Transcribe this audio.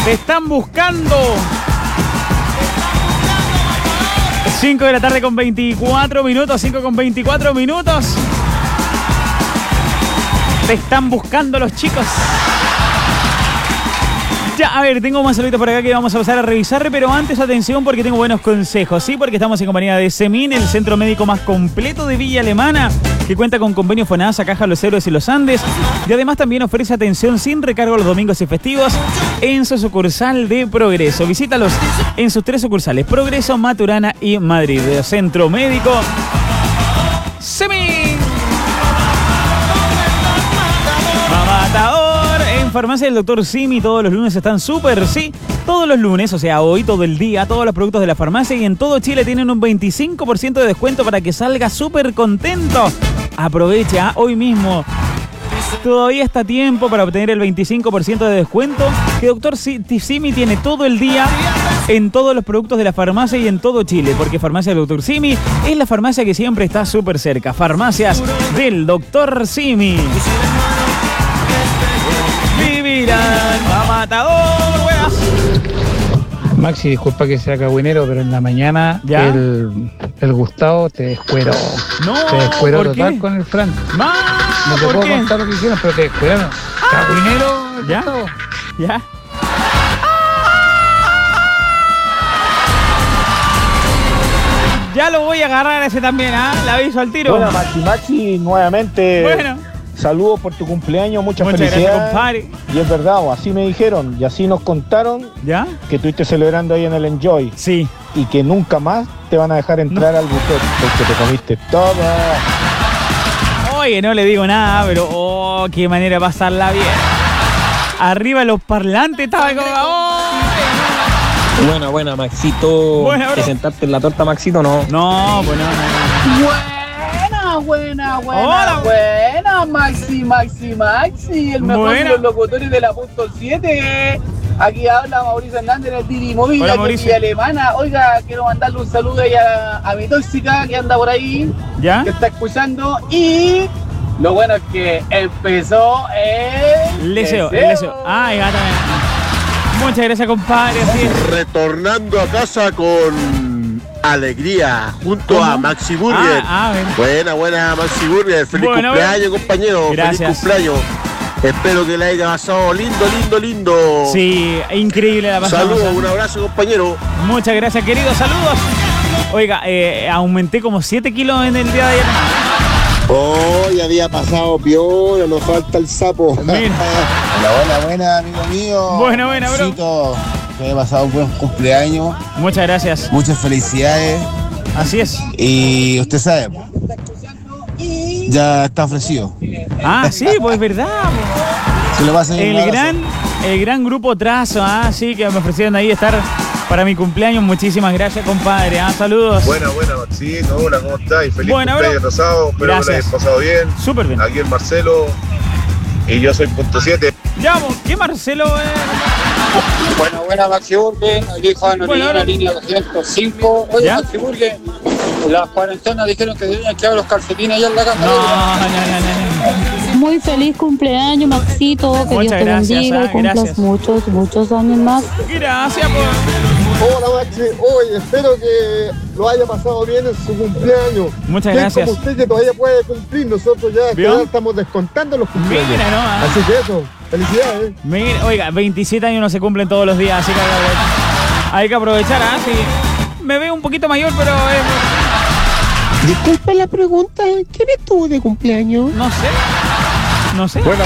Te están buscando. 5 de la tarde con 24 minutos. 5 con 24 minutos. Te están buscando los chicos. Ya, a ver, tengo más saluditos por acá que vamos a pasar a revisar, pero antes atención porque tengo buenos consejos, ¿sí? Porque estamos en compañía de Semin, el centro médico más completo de Villa Alemana, que cuenta con convenio FONASA, Caja Los Héroes y Los Andes, y además también ofrece atención sin recargo los domingos y festivos en su sucursal de Progreso. Visítalos en sus 3 sucursales, Progreso, Maturana y Madrid. Centro médico Semin. Matador. En Farmacia del Dr. Simi todos los lunes están súper, sí. Todos los lunes, o sea, hoy, todo el día, todos los productos de la farmacia y en todo Chile tienen un 25% de descuento para que salga súper contento. Aprovecha hoy mismo. Todavía está tiempo para obtener el 25% de descuento que Dr. Simi tiene todo el día en todos los productos de la farmacia y en todo Chile, porque Farmacia del Dr. Simi es la farmacia que siempre está súper cerca. Farmacias del Dr. Simi. Matador, weas. Maxi, disculpa que sea cagüinero, pero en la mañana el Gustavo te descueró. No, te descueró total qué? Con el Fran. No te puedo contar lo que hicieron, pero te descueraron. Cagüinero, ¿ya? Gustavo. ¿Ya? Ya lo voy a agarrar ese también, ¿ah? La aviso al tiro. Bueno, Maxi, nuevamente. Bueno. Saludos por tu cumpleaños, muchas gracias, felicidades. compadre. Y es verdad, así me dijeron y así nos contaron. ¿Ya? Que estuviste celebrando ahí en el Enjoy. Sí. Y que nunca más te van a dejar entrar al buffet porque te comiste todo. Oye, no le digo nada, pero qué manera de pasarla bien. Arriba los parlantes estaba como. Buena, Maxito. Buena, ¿Te sentaste en la torta, Maxito? No. No, pues no. Buena, Maxi, el mejor de los locutores de la punto 7. Aquí habla Mauricio Hernández en el Didi Móvil, aquí en Villa Alemana. Oiga, quiero mandarle un saludo ahí a mi tóxica que anda por ahí, ¿ya? Que está escuchando. Y lo bueno es que empezó el Leseo. Ay, gata. Muchas gracias, compadre. Así es. Retornando a casa con alegría junto a Maxi Burger. Buena Maxi Burger. Feliz cumpleaños, compañero. Gracias. Feliz cumpleaños. Espero que la haya pasado lindo. Sí, increíble la pasada. Saludos, un abrazo, compañero. Muchas gracias, queridos. Saludos. Oiga, aumenté como 7 kilos en el día de ayer. Ya había pasado piola, nos falta el sapo. Buena, amigo mío. Buena, bro. Que haya pasado un buen cumpleaños. Muchas gracias. Muchas felicidades. Así es. Y usted sabe, ya está ofrecido. Sí, pues es verdad. Se lo pasa el gran grupo Trazo, sí, que me ofrecieron ahí estar para mi cumpleaños. Muchísimas gracias, compadre. Saludos. Buena, Maxito. Hola, ¿cómo estás? Y feliz cumpleaños atrasado. Espero que lo hayas pasado bien. Súper bien. Aquí en Marcelo. Y yo soy punto 7. Llamo, ¿qué Marcelo? Buena, Maxi Burger. Aquí Juan Orellana, línea 205. Oye, Maxi Burger, las cuarentenas dijeron que debían quedar los calcetines allá en la casa. No. Muy feliz cumpleaños, Maxito. Que Dios te bendiga y cumplas muchos años más. Gracias, Hola, Maxi. Hoy espero que lo haya pasado bien en su cumpleaños. Muchas gracias. Como usted que todavía puede cumplir, nosotros ya estamos descontando los cumpleaños. Mira, ¿no? Así que eso, felicidades. Mira, oiga, 27 años no se cumplen todos los días, así que hay que aprovechar, sí. Me veo un poquito mayor, pero... Disculpe la pregunta, ¿quién estuvo de cumpleaños? No sé. Bueno,